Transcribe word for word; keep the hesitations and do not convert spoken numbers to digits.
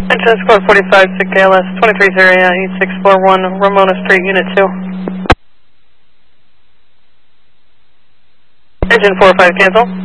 Engine score forty-five to K L S twenty-three zero eight six four one, Ramona Street, Unit two. Engine four five cancel.